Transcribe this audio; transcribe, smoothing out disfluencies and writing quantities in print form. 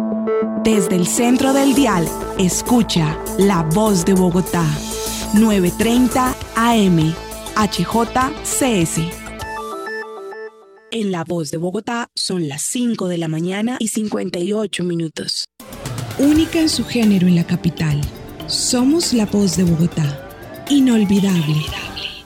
Desde el centro del dial, escucha La Voz de Bogotá, 9:30 AM, HJCS. En La Voz de Bogotá son las 5 de la mañana y 58 minutos. Única en su género en la capital. Somos La Voz de Bogotá. Inolvidable.